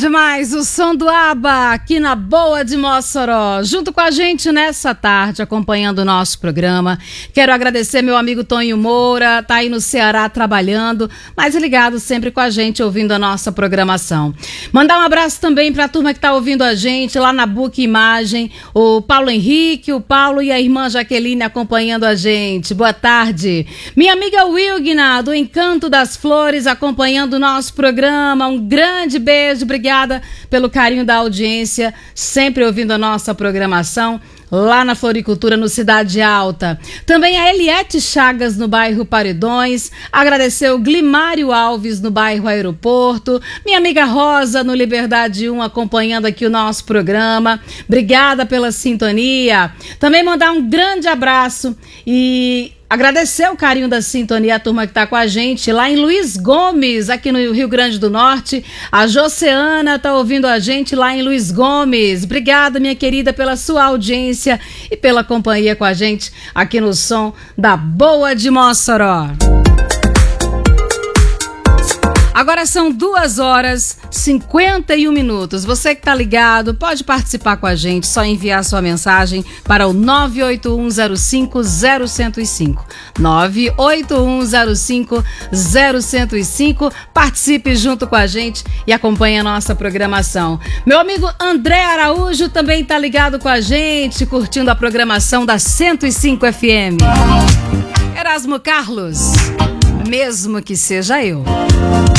demais o som do ABBA aqui na Boa de Mossoró, junto com a gente nessa tarde, acompanhando o nosso programa. Quero agradecer meu amigo Tonho Moura, tá aí no Ceará trabalhando, mas ligado sempre com a gente, ouvindo a nossa programação. Mandar um abraço também para a turma que tá ouvindo a gente lá na Book Imagem, o Paulo Henrique, o Paulo e a irmã Jaqueline acompanhando a gente. Boa tarde. Minha amiga Wilgna, do Encanto das Flores, acompanhando o nosso programa. Um grande beijo, obrigada pelo carinho da audiência, sempre ouvindo a nossa programação lá na Floricultura, no Cidade Alta. Também a Eliette Chagas, no bairro Paredões. Agradecer o Glimário Alves, no bairro Aeroporto. Minha amiga Rosa, no Liberdade 1, acompanhando aqui o nosso programa. Obrigada pela sintonia. Também mandar um grande abraço e agradecer o carinho da sintonia, a turma que está com a gente lá em Luiz Gomes, aqui no Rio Grande do Norte. A Joceana está ouvindo a gente lá em Luiz Gomes. Obrigada, minha querida, pela sua audiência e pela companhia com a gente aqui no som da Boa de Mossoró. Agora são 2h51. Você que tá ligado, pode participar com a gente, só enviar sua mensagem para o 981050105. 981050105. Participe junto com a gente e acompanhe a nossa programação. Meu amigo André Araújo também tá ligado com a gente, curtindo a programação da 105 FM. Erasmo Carlos, mesmo que seja eu.